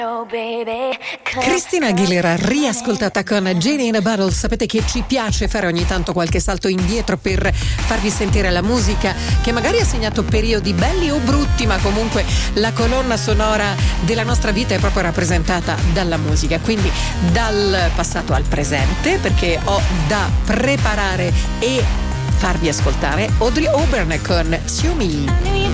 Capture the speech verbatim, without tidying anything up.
Christina Aguilera riascoltata con Genie in a Bottle. Sapete che ci piace fare ogni tanto qualche salto indietro per farvi sentire la musica che magari ha segnato periodi belli o brutti, ma comunque la colonna sonora della nostra vita è proprio rappresentata dalla musica, quindi dal passato al presente, perché ho da preparare e farvi ascoltare Audrey Hepburn con Sue Me.